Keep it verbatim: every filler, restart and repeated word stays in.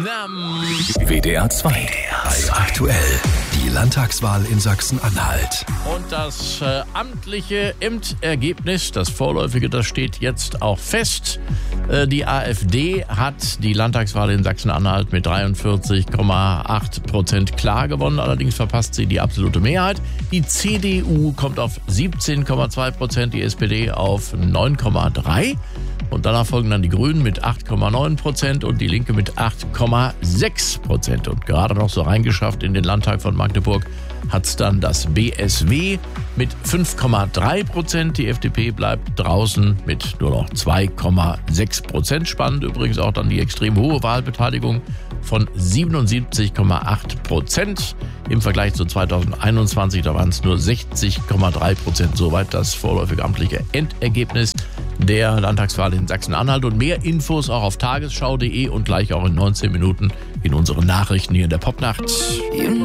Nam. W D R zwei. Aktuell. Die Landtagswahl in Sachsen-Anhalt. Und das äh, amtliche Endergebnis, das vorläufige, das steht jetzt auch fest. Äh, die AfD hat die Landtagswahl in Sachsen-Anhalt mit dreiundvierzig Komma acht Prozent klar gewonnen. Allerdings verpasst sie die absolute Mehrheit. Die C D U kommt auf siebzehn Komma zwei Prozent, die S P D auf neun Komma drei. Und danach folgen dann die Grünen mit acht Komma neun Prozent und die Linke mit acht Komma sechs Prozent. Und gerade noch so reingeschafft in den Landtag von Magdeburg hat es dann das B S W mit fünf Komma drei Prozent. Die F D P bleibt draußen mit nur noch zwei Komma sechs Prozent. Spannend übrigens auch dann die extrem hohe Wahlbeteiligung von siebenundsiebzig Komma acht Prozent. Im Vergleich zu zweitausendeinundzwanzig, da waren es nur sechzig Komma drei Prozent. Soweit das vorläufige amtliche Endergebnis der Landtagswahl in Sachsen-Anhalt. Und mehr Infos auch auf tagesschau punkt de und gleich auch in neunzehn Minuten in unseren Nachrichten hier in der Popnacht.